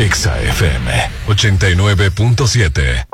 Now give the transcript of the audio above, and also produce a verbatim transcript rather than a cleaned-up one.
Exa F M ochenta y nueve punto siete.